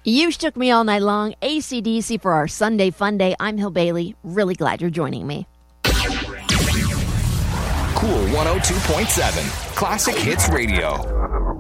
You Shook Me All Night Long, AC/DC for our Sunday Fun Day. I'm Hill Bailey. Really glad you're joining me. Cool 102.7 Classic Hits Radio.